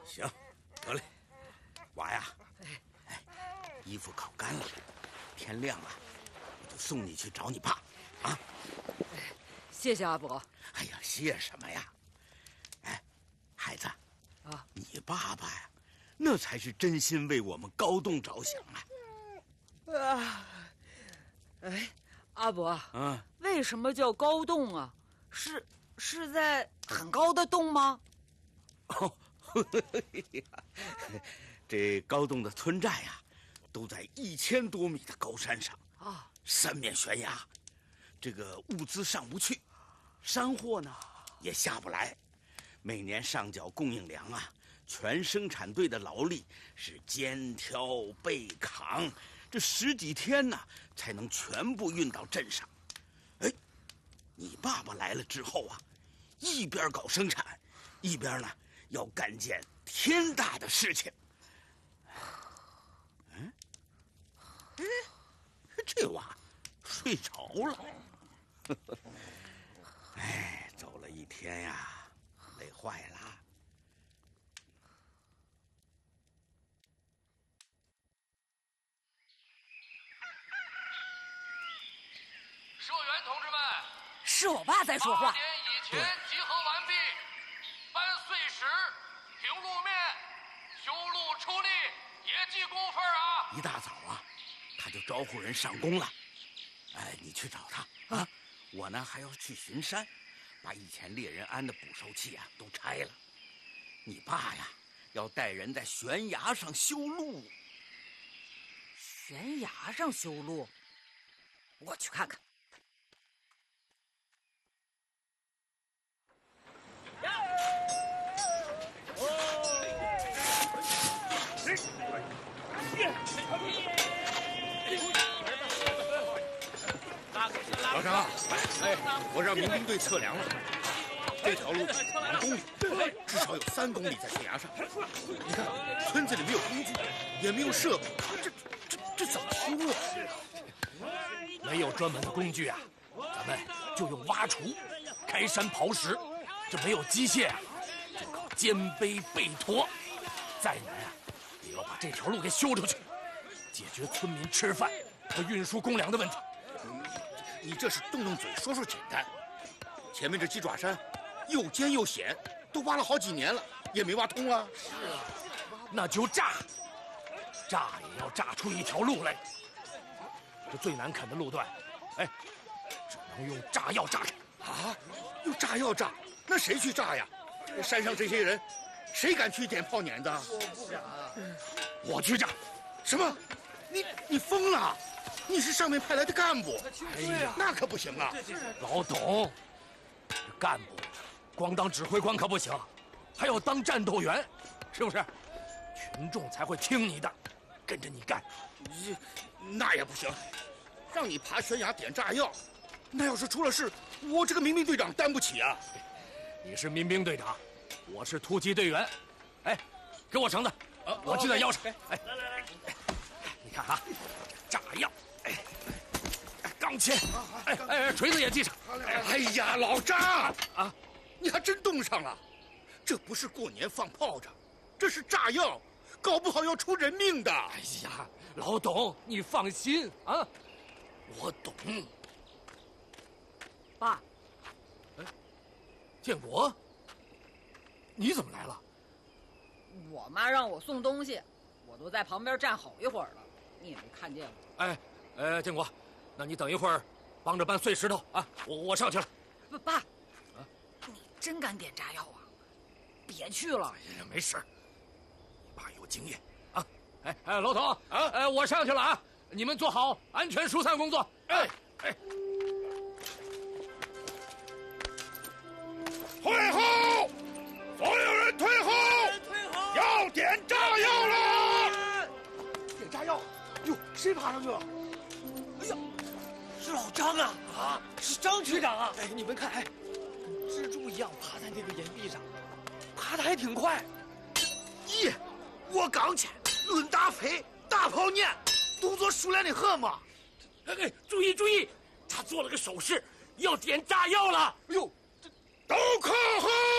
行，得嘞，娃呀，衣服烤干了，天亮了，我就送你去找你爸，啊！ 谢谢阿伯。 哎呀，谢什么呀？哎，孩子， 啊， 你爸爸呀，那才是真心为我们高栋着想啊！ 哎，阿伯， 嗯， 为什么叫高洞啊？是在很高的洞吗？ 哦，这高栋的村寨呀，都在1000多米的高山上啊， 三面悬崖，这个物资上不去，山货呢也下不来，每年上缴供应粮啊，全生产队的劳力是肩挑背扛，这10几天呢才能全部运到镇上。哎，你爸爸来了之后啊，一边搞生产，一边呢要干件天大的事情。嗯，哎，这娃睡着了。哎，走了一天呀，累坏了。 社员同志们， 是我爸在说话。 8点以前集合完毕，搬碎石、平路面、修路出力，也记工分啊！ 一大早啊，他就招呼人上工了。哎，你去找他啊！我呢还要去巡山，把以前猎人安的捕兽器啊都拆了。你爸呀，要带人在悬崖上修路。 悬崖上修路，我去看看。 老张，哎，我让民兵队测量了，这条路2公里，至少有3公里在悬崖上。你看，村子里没有工具，也没有设备，这怎么修啊？ 没有专门的工具啊，咱们就用挖锄、开山刨石。这没有机械啊，就靠肩背背驮。再难啊，也要把这条路给修出去，解决村民吃饭和运输公粮的问题。 你这是动动嘴说说简单，前面这鸡爪山又尖又险，都挖了好几年了，也没挖通啊。 是啊，那就炸也要炸出一条路来。这最难啃的路段，哎，只能用炸药炸开。 啊，用炸药炸？那谁去炸呀？山上这些人，谁敢去点炮碾的？ 我不敢。我去炸。 什么？你疯了？你是上面派来的干部， 哎呀， 那可不行啊！ 老董，这干部光当指挥官可不行，还要当战斗员，是不是？群众才会听你的，跟着你干。 那也不行，让你爬悬崖点炸药，那要是出了事，我这个民兵队长担不起啊！ 你是民兵队长，我是突击队员。哎，给我绳子，我系在腰上。哎，来，你看啊，炸药。钢钎，哎，锤子也系上。 哎呀，老张啊，你还真冻上了。这不是过年放炮仗，这是炸药，搞不好要出人命的。 哎呀，老董，你放心啊，我懂。 爸， 建国，你怎么来了？ 我妈让我送东西，我都在旁边站好一会儿了，你也没看见我。 哎，建国。那你等一会儿，帮着搬碎石头啊！我上去了。 爸，你真敢点炸药啊？别去了。 哎呀，没事，你爸有经验啊！哎，老董啊，我上去了啊！你们做好安全疏散工作。哎， 退后！所有人退后！要点炸药了！ 点炸药！哟，谁爬上去了？哎呀！是老张啊！啊，是张局长啊！哎，你们看，跟蜘蛛一样爬在那个岩壁上，爬得还挺快。 咦，我刚去论大飞大炮念，动作熟练的很嘛。 哎，注意，他做了个手势，要点炸药了。 哎呦，都靠后！